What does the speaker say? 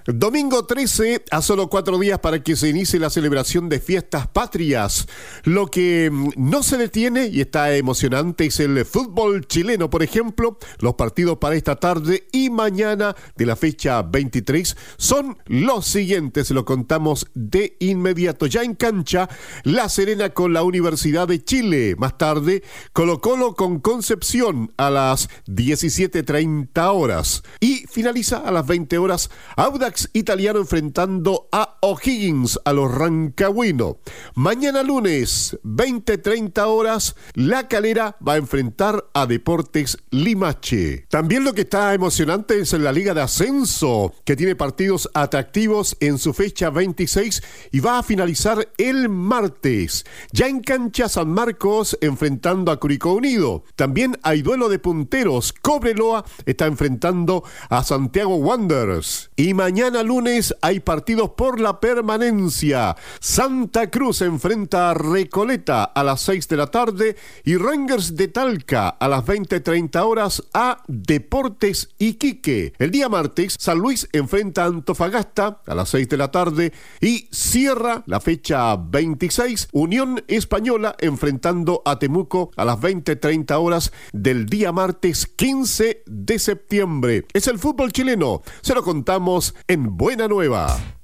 Domingo 13, a solo 4 días para que se inicie la celebración de fiestas patrias. Lo que no se detiene y está emocionante es el fútbol chileno, por ejemplo. Los partidos para esta tarde y mañana de la fecha 23 son los siguientes, lo contamos de inmediato. Ya en cancha, La Serena con la Universidad de Chile. Más tarde, Colo-Colo con Concepción a las 17:30 horas. Y finaliza a las 20 horas Audax Italiano enfrentando a O'Higgins, a los rancagüinos. Mañana lunes, 20:30 horas, La Calera va a enfrentar a Deportes Limache. También lo que está emocionante es en la Liga de Ascenso, que tiene partidos atractivos en su fecha 26 y va a finalizar el martes. Ya en cancha San Marcos enfrentando a Curicó Unido. También hay duelo de punteros. Cobreloa está enfrentando a Santiago Wanderers. Y mañana lunes hay partidos por la permanencia. Santa Cruz enfrenta a Recoleta a las 6 de la tarde y Rangers de Talca a las 20:30 horas a Deportes Iquique. El día martes, San Luis enfrenta a Antofagasta a las 6 de la tarde y cierra la fecha 26, Unión Española enfrentando a Temuco a las 20:30 horas del día martes 15 de septiembre. Es el fútbol chileno, se lo contamos en Buena Nueva.